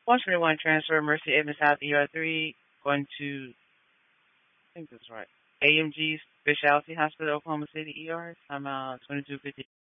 121 transfer Mercy Evans South ER3 going to, I think that's right, AMG Specialty Hospital, Oklahoma City ER. I'm 2250.